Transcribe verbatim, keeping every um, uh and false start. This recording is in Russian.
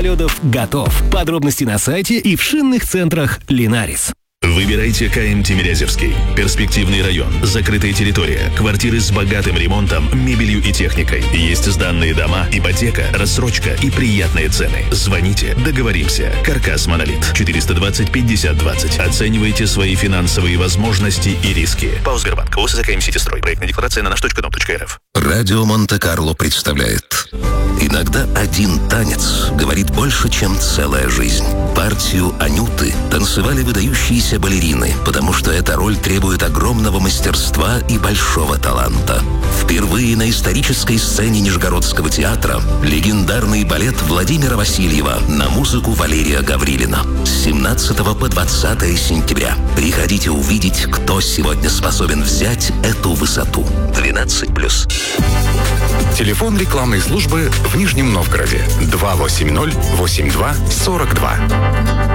полетов готов. Подробности на сайте и в шинных центрах «Линарис». Выбирайте КМ Тимирязевский. Перспективный район, закрытая территория, квартиры с богатым ремонтом, мебелью и техникой. Есть сданные дома, ипотека, рассрочка и приятные цены. Звоните, договоримся. Каркас Монолит. четыреста двадцать пятьдесят двадцать. Оценивайте свои финансовые возможности и риски. ПАО Сбербанк. ОСЗ КМ Ситистрой. Проектная декларация на наш точка дом точка рф. Радио Монте-Карло представляет. Иногда один танец говорит больше, чем целая жизнь. Партию Анюты танцевали выдающиеся балерины, потому что эта роль требует огромного мастерства и большого таланта. Впервые на исторической сцене Нижегородского театра легендарный балет Владимира Васильева на музыку Валерия Гаврилина. С семнадцатого по двадцатое сентября. Приходите увидеть, кто сегодня способен взять эту высоту. двенадцать плюс. Телефон рекламной службы в Нижнем Новгороде два восемь ноль восемь два сорок два.